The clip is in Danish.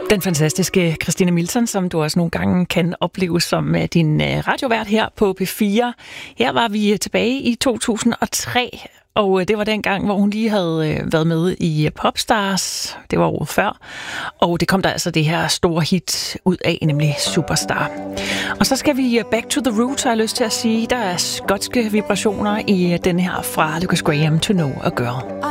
Den fantastiske Christina Milton, som du også nogle gange kan opleve som din radiovært her på P4. Her var vi tilbage i 2003, og det var den gang, hvor hun lige havde været med i Popstars. Det var året før, og det kom der altså det her store hit ud af, nemlig Superstar. Og så skal vi back to the roots, har jeg lyst til at sige. Der er skotske vibrationer i den her fra Lucas Graham, To Know a Girl.